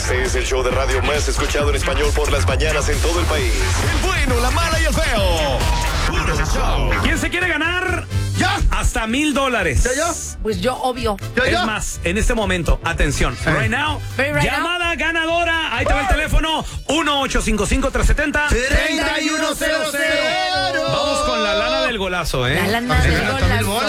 Este es el show de radio más escuchado en español por las mañanas en todo el país. El bueno, la mala y el feo. Puro show. ¿Quién se quiere ganar? ¿Ya? Hasta $1,000. ¿Ya? Pues yo, obvio. Es más, en este momento, atención. Right now, llamada ganadora. Ahí te va el teléfono. 1-855-370-3100. Vamos con la lana del golazo, ¿eh? La lana del golazo.